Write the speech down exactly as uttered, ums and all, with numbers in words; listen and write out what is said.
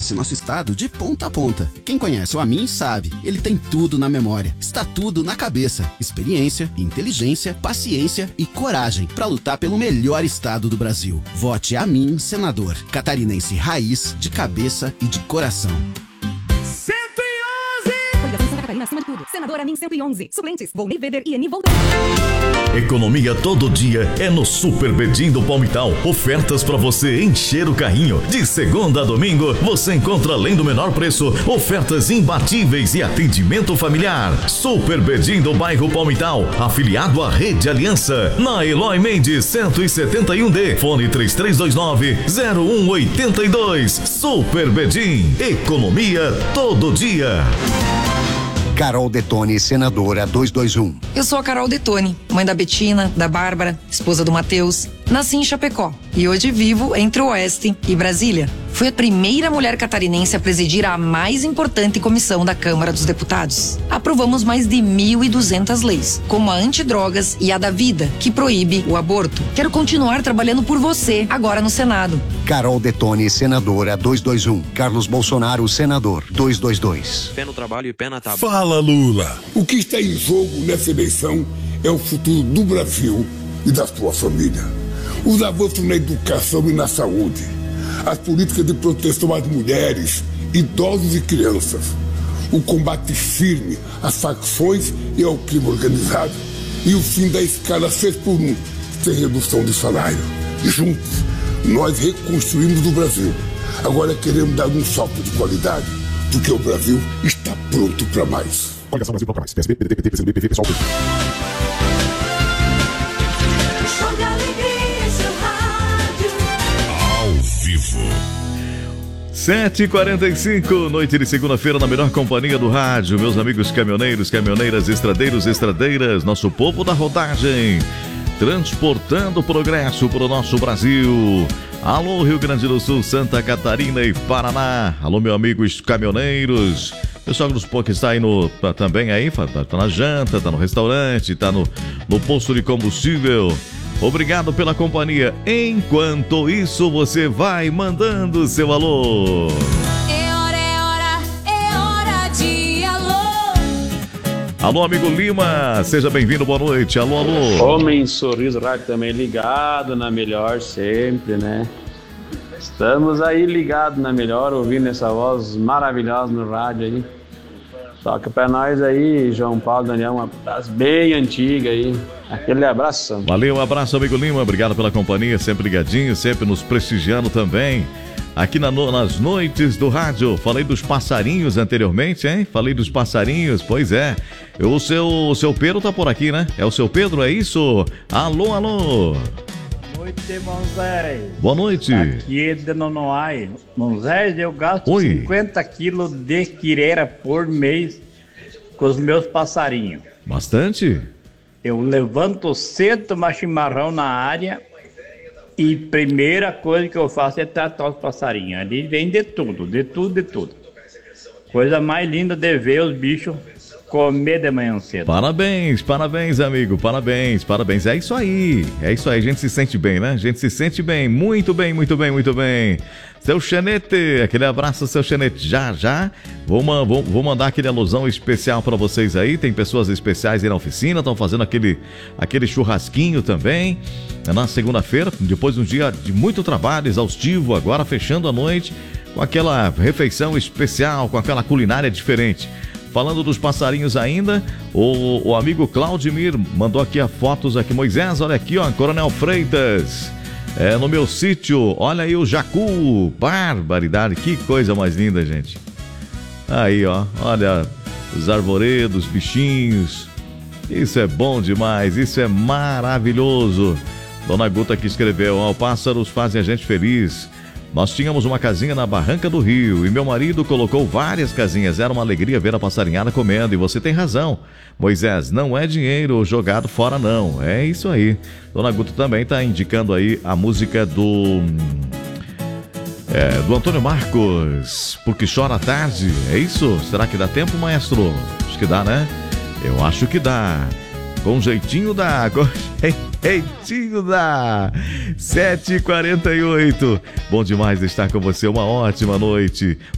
conhece nosso estado de ponta a ponta. Quem conhece o Amin sabe, ele tem tudo na memória, está tudo na cabeça. Experiência, inteligência, paciência e coragem para lutar pelo melhor estado do Brasil. Vote Amin, senador. Catarinense raiz, de cabeça e de coração. cento e onze! Coligação Santa Catarina acima de tudo. Senador Amin cento e onze. Suplentes, Volney Weber e Eni Volta. Economia todo dia é no Super Bedim do Palmital. Ofertas para você encher o carrinho. De segunda a domingo, você encontra, além do menor preço, ofertas imbatíveis e atendimento familiar. Super Bedim do bairro Palmital, afiliado à Rede Aliança. Na Eloy Mendes cento e setenta e um D, fone três três dois nove, zero um oito dois. Super Bedim, economia todo dia. Carol Detone, senadora duzentos e vinte e um. Eu sou a Carol Detone, mãe da Betina, da Bárbara, esposa do Matheus. Nasci em Chapecó e hoje vivo entre o Oeste e Brasília. Fui a primeira mulher catarinense a presidir a mais importante comissão da Câmara dos Deputados. Aprovamos mais de mil e duzentas leis, como a antidrogas e a da vida, que proíbe o aborto. Quero continuar trabalhando por você, agora no Senado. Carol Detone, senadora duzentos e vinte e um. Carlos Bolsonaro, senador duzentos e vinte e dois. Pé no trabalho e pé na tábua. Fala, Lula. O que está em jogo nessa eleição é o futuro do Brasil e da sua família. Os avanços na educação e na saúde, as políticas de proteção às mulheres, idosos e crianças, o combate firme às facções e ao crime organizado e o fim da escala seis por um, sem redução de salário. Juntos, nós reconstruímos o Brasil. Agora queremos dar um salto de qualidade, porque o Brasil está pronto para mais. Coligação Brasil Bloco Mais. P S B, P D T, P T, P C do B, P V, Pessoal. Ao vivo. sete e quarenta e cinco, noite de segunda-feira na melhor companhia do rádio. Meus amigos caminhoneiros, caminhoneiras, estradeiros, estradeiras, nosso povo da rodagem, transportando progresso para o nosso Brasil. Alô, Rio Grande do Sul, Santa Catarina e Paraná. Alô, meus amigos caminhoneiros. Pessoal dos que está aí no, tá, também aí, tá, tá na janta, tá no restaurante, tá no, no posto de combustível. Obrigado pela companhia. Enquanto isso, você vai mandando seu alô. É hora, é hora, é hora de alô. Alô, amigo Lima, seja bem-vindo, boa noite. Alô, alô. Homem Sorriso Rádio também ligado na melhor sempre, né? Estamos aí ligados na melhor, ouvindo essa voz maravilhosa no rádio aí. Toca pra nós aí, João Paulo, Daniel, uma abraço bem antiga aí. Aquele abraço. Valeu, um abraço, amigo Lima. Obrigado pela companhia, sempre ligadinho, sempre nos prestigiando também. Aqui na, nas noites do rádio. Falei dos passarinhos anteriormente, hein? Falei dos passarinhos, pois é. O seu, o seu Pedro tá por aqui, né? É o seu Pedro, é isso? Alô, alô. Boa noite, Moisés. Boa noite. Aqui é de Nonoai. Moisés, eu gasto Oi. cinquenta quilos de quireira por mês com os meus passarinhos. Bastante? Eu levanto cedo, tomar chimarrão na área e primeira coisa que eu faço é tratar os passarinhos. Ali vem de tudo, de tudo, de tudo. Coisa mais linda de ver os bichos comer de manhã cedo. Parabéns, parabéns, amigo, parabéns, parabéns. É isso aí, é isso aí, a gente se sente bem, né? A gente se sente bem, muito bem, muito bem, muito bem. Seu Xenete, aquele abraço, seu Xenete. Já, já, vou, vou, vou mandar aquele alusão especial para vocês aí. Tem pessoas especiais aí na oficina, estão fazendo aquele, aquele churrasquinho também. Na segunda-feira, depois de um dia de muito trabalho, exaustivo, agora fechando a noite, com aquela refeição especial, com aquela culinária diferente. Falando dos passarinhos ainda, o, o amigo Claudimir mandou aqui as fotos aqui. Moisés, olha aqui, ó, Coronel Freitas. É, no meu sítio, olha aí o jacu. Barbaridade, que coisa mais linda, gente. Aí, ó, olha os arvoredos, bichinhos. Isso é bom demais, isso é maravilhoso. Dona Guta que escreveu, ó, pássaros fazem a gente feliz. Nós tínhamos uma casinha na Barranca do Rio e meu marido colocou várias casinhas. Era uma alegria ver a passarinhada comendo. E você tem razão, Moisés, não é dinheiro jogado fora não. É isso aí. Dona Guto também está indicando aí a música do... É, do Antônio Marcos, Porque Chora à Tarde. É isso? Será que dá tempo, maestro? Acho que dá, né? Eu acho que dá. Com jeitinho dá, com jeitinho dá. sete e quarenta e oito. Bom demais estar com você, uma ótima noite.